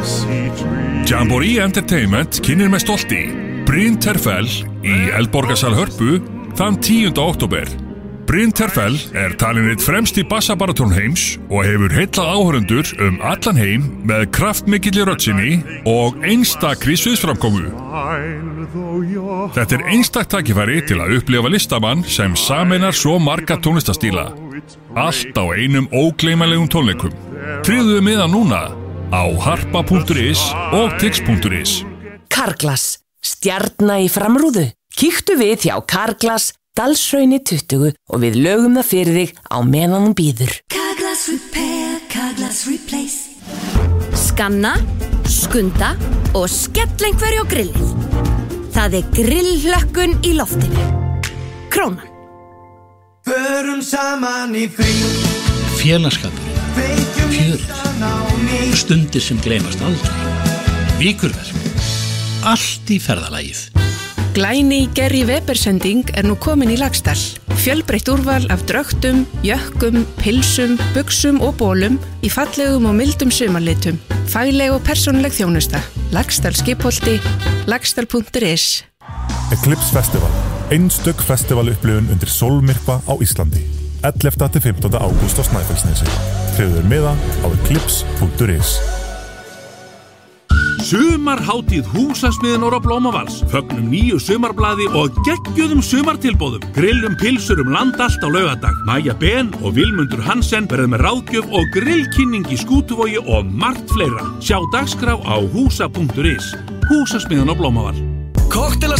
Jamboree Entertainment kynnir með stolti Bryn Terfel í Eldborgarsal Hörpu þann 10. október. Bryn Terfel talin einn fremsti bassabaratón heims og hefur heillað áhorfendur allan heim með kraftmikilli rödd sinni og einstakri sviðsframkomu. Þetta einstakt tækifæri til að upplifa listamann sem sameinar svo marga tónlistastíla. Allt á einum ógleymanlegum tónleikum. Tryggðu miða núna á harpa.is og tix.is. Carglass, stjarna í framrúðu. Kíktu við hjá Carglass, Dalshrauni 20 og við lögum það fyrir þig á meðan hún bíður. Carglass Repair, Carglass Replace. Skanna, skunda og skell einhverju á grillið. Það grillhlökkun í loftinu. Krónan. Förum saman í frí. Félagsskapurinn, fjörið, stundir sem gleymast aldrei, vikurverk, allt í ferðalagið. Glæni Gerry Weber-sending nú komin í Laxdal. Fjölbreytt úrval af drögtum, jökkum, pilsum, buxum og bólum í fallegum og mildum sumarlitum. Fagleg og persónuleg þjónusta. Laxdal Skipholti, laxdal.is. Eclipse Festival. Einstök festivalupplifun undir sólmyrkva á Íslandi. 11. til 15. ágúst á Snæfellsnesi. Tryggðu miða á eclipse.is. Sumarhátíð Húsasmiðjunnar á Blómavals. Fögnum nýju sumarblaði og geggjuðum sumartilboðum. Grillum pilsur land allt á laugardag. Maja Ben og Vilmundur Hansen verða með ráðgjöf og grillkynning í Skútuvogi og margt fleira. Sjá dagskrá á húsa.is. Húsasmiðjun á Blómaval. Koktelar